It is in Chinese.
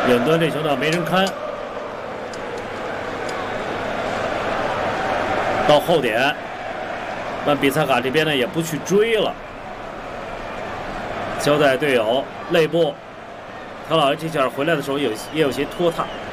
远端这球呢没人看，到后点，但比萨卡这边呢也不去追了，交代队友内部。他老爷这下回来的时候也有些拖沓。